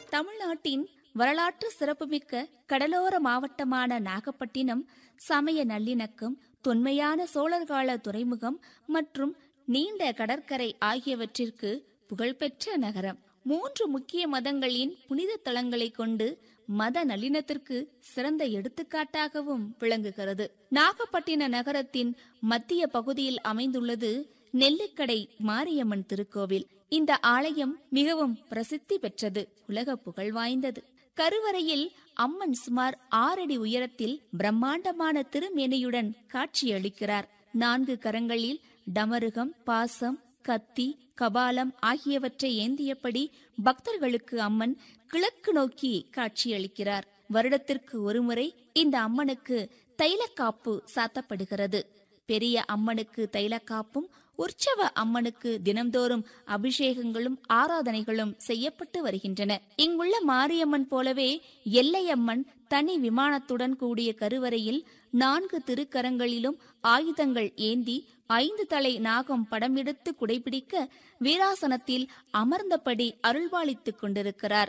தமிழ்நாட்டின் வரலாற்று சிறப்புமிக்க கடலோர மாவட்டமான நாகப்பட்டினம் சமய நல்லிணக்கம், தொன்மையான சோழர்கால துறைமுகம் மற்றும் நீண்ட கடற்கரை ஆகியவற்றிற்கு புகழ்பெற்ற நகரம். 3 முக்கிய மதங்களின் புனித தலங்களை கொண்டு மத நல்லிணத்திற்கு சிறந்த எடுத்துக்காட்டாகவும் விளங்குகிறது. நாகப்பட்டின நகரத்தின் மத்திய பகுதியில் அமைந்துள்ளது நெல்லிக்கடை மாரியம்மன் திருக்கோவில். இந்த ஆலயம் மிகவும் பிரசித்தி பெற்றது, உலக புகழ் வாய்ந்தது. கருவறையில் அம்மன் சுமார் 6 அடி உயரத்தில் பிரம்மாண்டமான திருமேனியுடன் காட்சியளிக்கிறார். 4 கரங்களில் டமருகம், பாசம், கத்தி, கபாலம் ஆகியவற்றை ஏந்தியபடி பக்தர்களுக்கு அம்மன் கிழக்கு நோக்கி காட்சியளிக்கிறார். வருடத்திற்கு ஒருமுறை இந்த அம்மனுக்கு தைலக்காப்பு சாத்தப்படுகிறது. பெரிய அம்மனுக்கு தைலக்காப்பும், உற்சவ அம்மனுக்கு தினம்தோறும் அபிஷேகங்களும் ஆராதனைகளும் செய்யப்பட்டு வருகின்றன. இங்குள்ள மாரியம்மன் போலவே எல்லையம்மன் தனி விமானத்துடன் கூடிய கருவறையில் 4 திருக்கரங்களிலும் ஆயுதங்கள் ஏந்தி 5 தலை நாகம் படம் எடுத்து குடைபிடிக்க வீராசனத்தில் அமர்ந்தபடி அருள்பாலித்துக் கொண்டிருக்கிறார்.